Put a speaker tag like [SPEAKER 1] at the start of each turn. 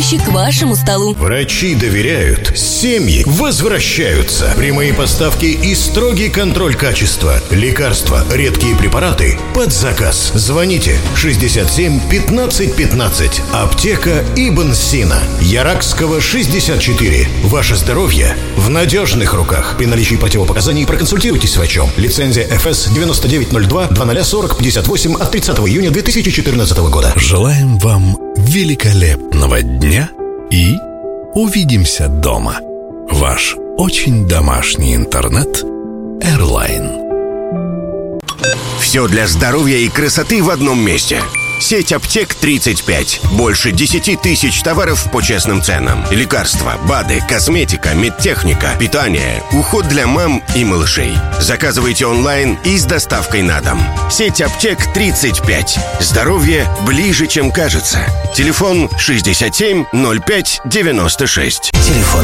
[SPEAKER 1] помощи к вашему столу.
[SPEAKER 2] Врачи доверяют, семьи возвращаются. Прямые поставки и строгий контроль качества. Лекарства, редкие препараты под заказ. Звоните 67 15 15. Аптека Ибн Сина. Яракского, 64. Ваше здоровье в надежных руках. При наличии противопоказаний проконсультируйтесь с врачом. Лицензия ФС 9902 2040 58 от 30 июня 2014 года.
[SPEAKER 3] Желаем вам великолепного дня и увидимся дома. Ваш очень домашний интернет Airline.
[SPEAKER 4] Все для здоровья и красоты в одном месте. Сеть аптек 35. Больше 10 тысяч товаров по честным ценам. Лекарства, БАДы, косметика, медтехника, питание, уход для мам и малышей. Заказывайте онлайн и с доставкой на дом. Сеть аптек 35. Здоровье ближе, чем кажется. Телефон 67 05 96.
[SPEAKER 5] Телефон